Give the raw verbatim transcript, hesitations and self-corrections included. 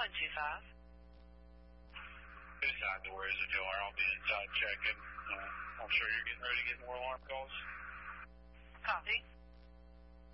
one two five. Inside doors ajar. I'll be inside checking. Uh, I'm sure you're getting ready to get more alarm calls. Copy.